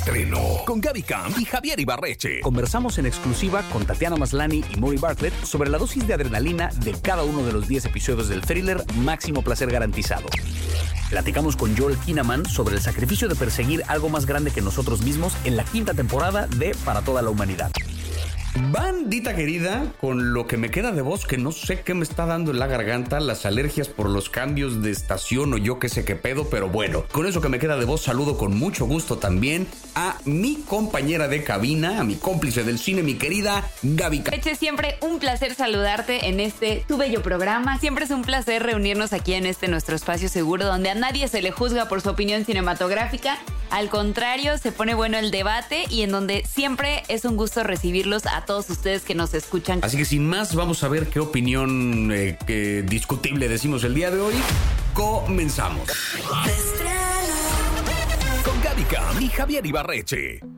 estreno con Gaby Cam y Javier Ibarreche. Conversamos en exclusiva con Tatiana Maslany y Maury Bartlett sobre la dosis de adrenalina de cada uno de los 10 episodios del thriller Máximo Placer Garantizado. Platicamos con Joel Kinnaman sobre el sacrificio de perseguir algo más grande que nosotros mismos en la 5ª temporada de Para Toda la Humanidad. Bandita querida, con lo que me queda de voz, que no sé qué me está dando en la garganta, las alergias por los cambios de estación o yo qué sé qué pedo, pero bueno, con eso que me queda de voz, saludo con mucho gusto también a mi compañera de cabina, a mi cómplice del cine, mi querida Gaby. Siempre un placer saludarte en tu bello programa. Siempre es un placer reunirnos aquí en nuestro espacio seguro, donde a nadie se le juzga por su opinión cinematográfica. Al contrario, se pone bueno el debate y en donde siempre es un gusto recibirlos a todos ustedes que nos escuchan. Así que sin más, vamos a ver qué opinión discutible decimos el día de hoy. Comenzamos. Con Gaby Cam y Javier Ibarreche.